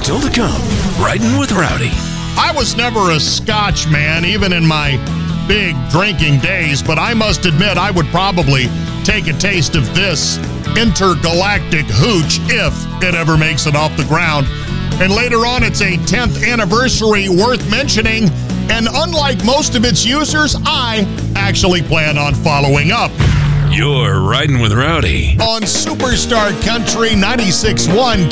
Still to come, Riding with Rowdy. I was never a Scotch man, even in my big drinking days, but I must admit I would probably take a taste of this intergalactic hooch if it ever makes it off the ground. And later on, it's a 10th anniversary worth mentioning, and unlike most of its users, I actually plan on following up. You're Riding with Rowdy On Superstar Country 96.1